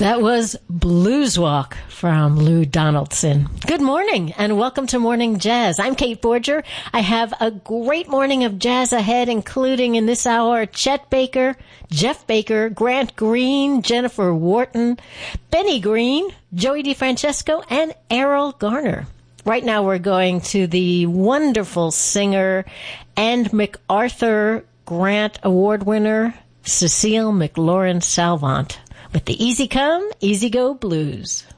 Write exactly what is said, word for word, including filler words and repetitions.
That was Blues Walk from Lou Donaldson. Good morning and welcome to Morning Jazz. I'm Kate Borger. I have a great morning of jazz ahead, including in this hour Chet Baker, Jeff Baker, Grant Green, Jennifer Wharton, Benny Green, Joey DeFrancesco, and Errol Garner. Right now we're going to the wonderful singer and MacArthur Grant Award winner, Cecile McLaurin Salvant, with the Easy Come, Easy Go Blues.